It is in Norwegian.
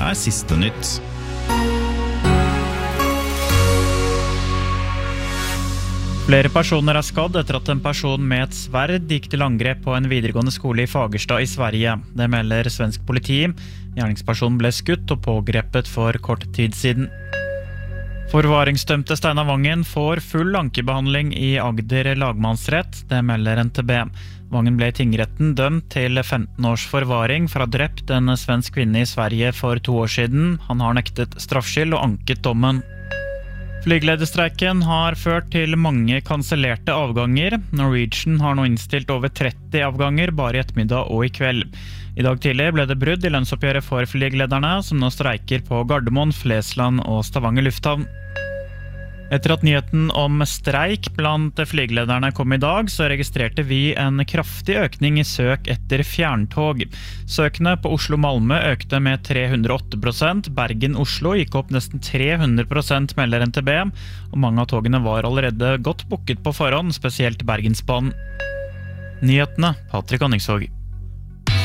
siste nytt. Flere personer skadd etter at en person med et sverd gikk til angrep på en videregående skole i Fagersta i Sverige. Det melder svensk politi. Gjerningspersonen ble skutt og pågrepet for kort tid siden. Forvaringsdømte Steinar Vangen får full ankebehandling i Agder lagmannsrett, det melder NTB. Vangen ble i tingretten dømt til 15 års forvaring for å ha drept en svensk kvinne i Sverige for 2 år siden. Han har nektet straffskyld og anket dommen. Flygelederstreiken har ført til mange kansellerte avganger. Norwegian har nå innstilt over 30 avganger bare i ettermiddag og i kveld. I dag tidlig ble det brudd i lønnsoppgjøret for flygelederne, som nå streiker på Gardermoen, Flesland og Stavanger lufthavn. Etter at nyheten om streik blant flygelederne kom i dag, så registrerte vi en kraftig økning i søk etter fjerntog. Søkene på Oslo-Malmö økte med 308%, Bergen-Oslo gikk opp nesten 300%, melder NTB, og mange av togene var allerede godt booket på forhånd, spesielt Bergensbanen. Nyhetene, Patrick Anningsvåg.